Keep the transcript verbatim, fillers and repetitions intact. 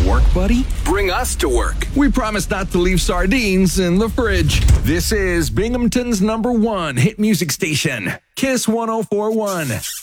work, buddy? Bring us to work. We promise not to leave sardines in the fridge. This is Binghamton's number one hit music station, Kiss one oh four point one.